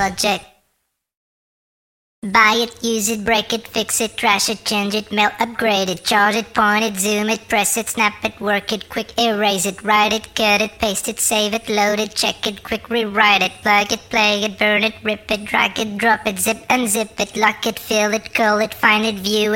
project. Buy it, use it, break it, fix it, trash it, change it, mail, upgrade it, charge it, point it, zoom it, press it, snap it, work it, quick erase it, write it, cut it, paste it, save it, load it, check it, quick rewrite it, plug it, play it, burn it, rip it, drag it, drop it, zip unzip it, lock it, fill it, curl it, find it, view